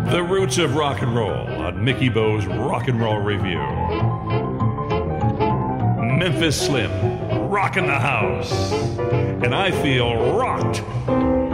The Roots of Rock and Roll on Mickey Bo's Rock and Roll Review. Memphis Slim, rockin' the house. And I feel rocked.